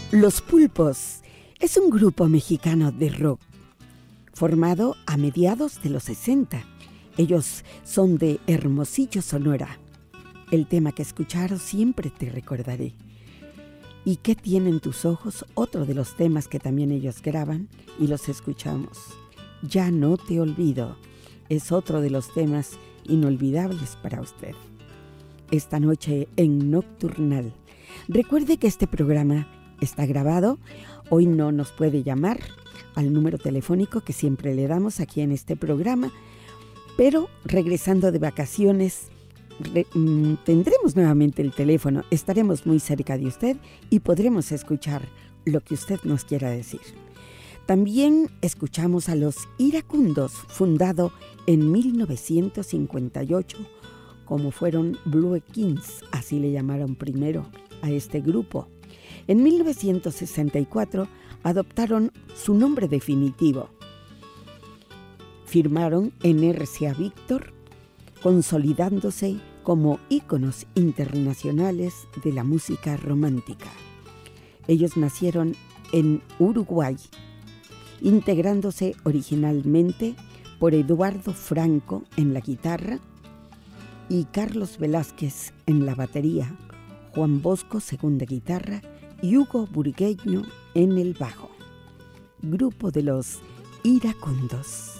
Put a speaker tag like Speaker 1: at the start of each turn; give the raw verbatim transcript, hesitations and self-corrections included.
Speaker 1: Los Pulpos es un grupo mexicano de rock formado a mediados de los sesenta. Ellos son de Hermosillo, Sonora. El tema que escucharon, Siempre te recordaré. ¿Y qué tienen tus ojos? Otro de los temas que también ellos graban y los escuchamos. Ya no te olvido. Es otro de los temas inolvidables para usted. Esta noche en Nocturnal. Recuerde que este programa está grabado. Hoy no nos puede llamar al número telefónico que siempre le damos aquí en este programa, pero regresando de vacaciones re, mmm, tendremos nuevamente el teléfono, estaremos muy cerca de usted y podremos escuchar lo que usted nos quiera decir. También escuchamos a los Iracundos, fundado en mil novecientos cincuenta y ocho, como fueron Blue Kings, así le llamaron primero a este grupo. En mil novecientos sesenta y cuatro adoptaron su nombre definitivo. Firmaron en R C A Víctor, consolidándose como íconos internacionales de la música romántica. Ellos nacieron en Uruguay, integrándose originalmente por Eduardo Franco en la guitarra y Carlos Velázquez en la batería, Juan Bosco segunda guitarra y Hugo Burgueño en el bajo. Grupo de los Iracundos.